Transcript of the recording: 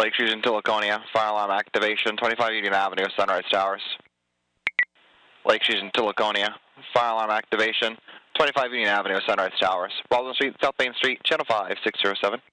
Lakes Fusion to Laconia, fire alarm activation, 25 Union Avenue, Sunrise Towers. Lakes Fusion to Laconia, fire alarm activation, 25 Union Avenue, Sunrise Towers. Baldwin Street, South Main Street, channel 5, 607.